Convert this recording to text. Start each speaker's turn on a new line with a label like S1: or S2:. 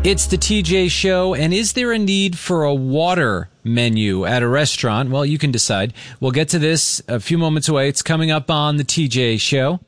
S1: It's the TJ Show, and is there a need for a water menu at a restaurant? Well, you can decide. We'll get to this a few moments away. It's coming up on the TJ Show.